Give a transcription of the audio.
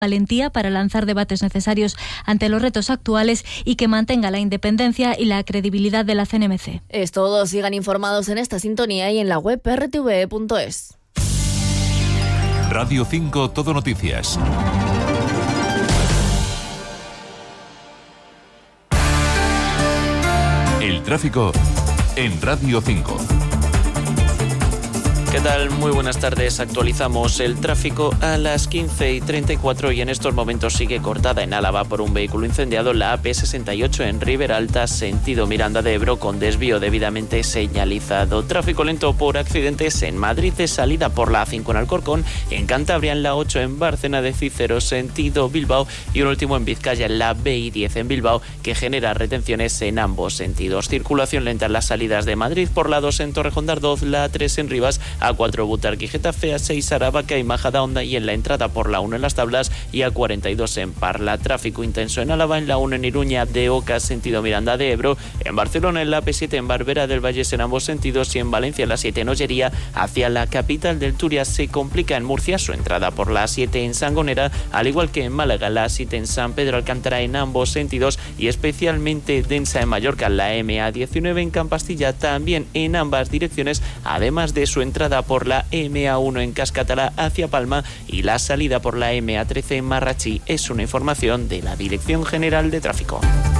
valentía para lanzar debates necesarios ante los retos actuales y que mantenga la independencia y la credibilidad de la CNMC. Es todo. Sigan informados en esta sintonía y en la web rtve.es. Radio 5 Todo Noticias. El tráfico en Radio 5. ¿Qué tal? Muy buenas tardes. Actualizamos el tráfico a las 15:34 y en estos momentos sigue cortada en Álava por un vehículo incendiado la AP68 en Ribera Alta, sentido Miranda de Ebro, con desvío debidamente señalizado. Tráfico lento por accidentes en Madrid de salida por la A5 en Alcorcón, en Cantabria en la 8 en Bárcena de Cícero, sentido Bilbao, y un último en Vizcaya en la BI10 en Bilbao, que genera retenciones en ambos sentidos. Circulación lenta en las salidas de Madrid por la 2 en Torrejón de Ardoz, la 3 en Rivas, A4 Butarque y Getafe, A6 Aravaca y Majadahonda, y en la entrada por la 1 en Las Tablas y A42 en Parla. Tráfico intenso en Álava en la 1 en Iruña de Oca, sentido Miranda de Ebro, en Barcelona en la P7 en Barbera del Vallés en ambos sentidos, y en Valencia en la 7 en Ollería hacia la capital del Turia. Se complica en Murcia su entrada por la 7 en Sangonera, al igual que en Málaga la 7 en San Pedro Alcántara en ambos sentidos, y especialmente densa en Mallorca la MA19 en Campastilla, también en ambas direcciones, además de su entrada por la MA1 en Cascatala hacia Palma y la salida por la MA13 en Marrachí. Es una información de la Dirección General de Tráfico.